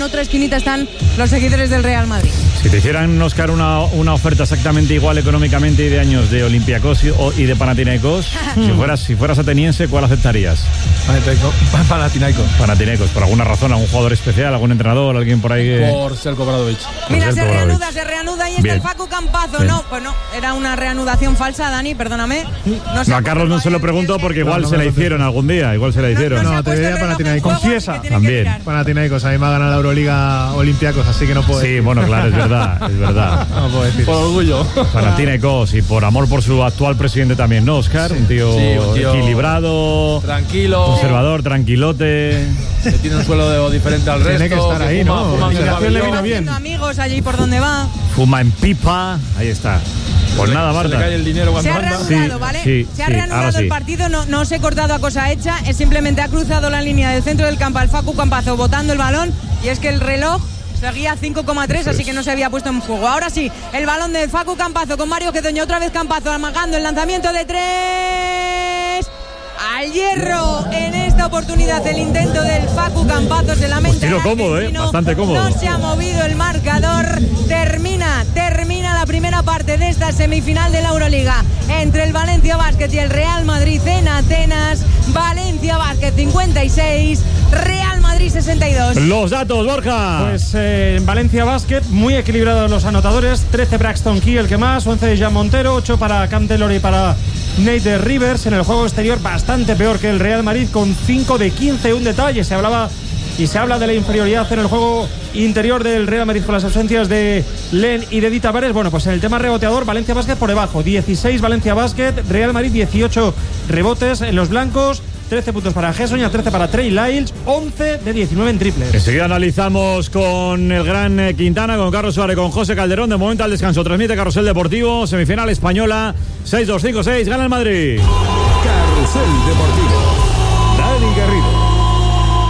otra esquinita están los seguidores del Real Madrid. Si te hicieran, Óscar, una oferta exactamente igual económicamente y de años de Olympiacos y de Panathinaikos, si fueras ateniense, ¿cuál aceptarías? Panathinaikos, por alguna razón, algún jugador especial, algún entrenador, alguien por ahí que... Por Željko Obradović. Mira, se reanuda y está el Facu Campazo. Bien. No, pues no, era una reanudación falsa, Dani, perdóname. No, a Carlos no se lo pregunto porque igual se la hicieron algún día, igual se la hicieron. No, te diría Panathinaikos. Confiesa. También. Panathinaikos, a mí me ha ganado la Euroliga Olympiacos, así que no puedo decir. Sí, bueno, claro, es verdad. No puedo decir. Por orgullo. Panathinaikos y por amor por su actual presidente también, ¿no, Óscar? Un tío equilibrado, tranquilo, conservador, tranquilote. Que tiene un suelo diferente al resto. Tiene que estar ahí, ¿no? Le vino bien. Amigos allí por donde va. Fuma en pipa, ahí está. Pues nada, Marta. Se le cae el dinero cuando se ha reanudado, ¿vale? Se ha reanudado el partido, no se ha cortado a cosa hecha, es simplemente ha cruzado la línea del centro del campo al Facu Campazo botando el balón y es que el reloj seguía 5,3, así que no se había puesto en juego. Ahora sí, el balón del Facu Campazo con Mario Gedoño, otra vez Campazo amagando el lanzamiento de 3 al hierro. En esta oportunidad el intento del Facu Campazo se lamenta. Pues tiro cómodo, bastante cómodo. No se ha movido el marcador. Termina la primera parte de esta semifinal de la Euroliga entre el Valencia Basket y el Real Madrid en Atenas. Valencia Basket 56, Real Madrid 62. Los datos, Borja. Pues en Valencia Basket muy equilibrados los anotadores. 13 Braxton Key, el que más, 11 de Jean Montero, 8 para Cam Taylor y para Nate Rivers. En el juego exterior bastante peor que el Real Madrid con 5 de 15. Un detalle, se habla de la inferioridad en el juego interior del Real Madrid con las ausencias de Len y de Di Tavares. Bueno, pues en el tema reboteador, Valencia Basket por debajo, 16 Valencia Basket, Real Madrid 18 rebotes en los blancos, 13 puntos para Hessonia, 13 para Trey Lyles, 11 de 19 en triples. Enseguida analizamos con el gran Quintana, con Carlos Suárez, con José Calderón. De momento al descanso transmite Carrusel Deportivo, semifinal española, 6-2-5-6, gana el Madrid. Carrusel Deportivo, Dani Garrido.